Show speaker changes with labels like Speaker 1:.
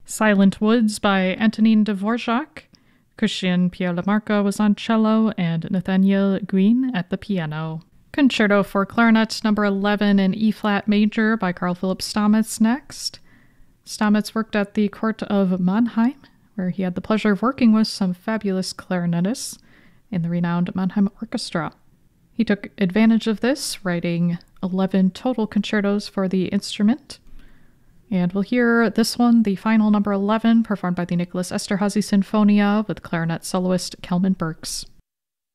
Speaker 1: Silent Woods by Antonin Dvorak. Christian Pierre Lamarca was on cello and Nathaniel Guin at the piano. Concerto for Clarinet No. 11 in E-flat major by Carl Philipp Stamitz next. Stamitz worked at the court of Mannheim, where he had the pleasure of working with some fabulous clarinetists in the renowned Mannheim Orchestra. He took advantage of this, writing 11 total concertos for the instrument. And we'll hear this one, the final No. 11, performed by the Nicholas Esterhazy Sinfonia with clarinet soloist Kelman Berks.